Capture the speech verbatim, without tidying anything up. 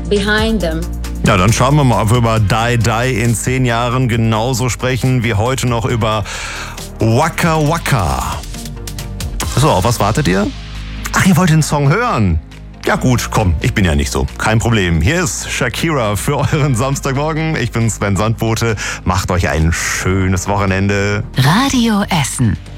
behind them. Ja, dann schauen wir mal, ob wir über Die Die in zehn Jahren genauso sprechen wie heute noch über Waka Waka. So, auf was wartet ihr? Ach, ihr wollt den Song hören? Ja gut, komm, ich bin ja nicht so. Kein Problem. Hier ist Shakira für euren Samstagmorgen. Ich bin Sven Sandbote. Macht euch ein schönes Wochenende. Radio Essen.